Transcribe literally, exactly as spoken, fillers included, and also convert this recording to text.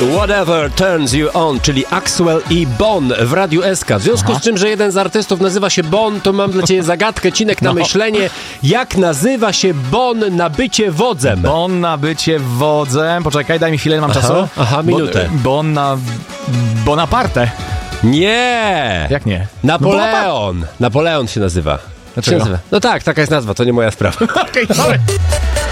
Whatever Turns You On, czyli Axwell i Bon w Radiu S K. W związku Aha. z czym, że jeden z artystów nazywa się Bon, to mam dla ciebie zagadkę, Cinek, na no. myślenie. Jak nazywa się Bon na bycie wodzem? Bon na bycie wodzem. Poczekaj, daj mi chwilę, nie mam Aha. czasu. Aha, minutę. Bon, bon na... Bonaparte. Nie! Jak nie? Napoleon. No, Napoleon się nazywa. Dlaczego? Się nazywa. No tak, taka jest nazwa, to nie moja sprawa. Okej, okay, sorry.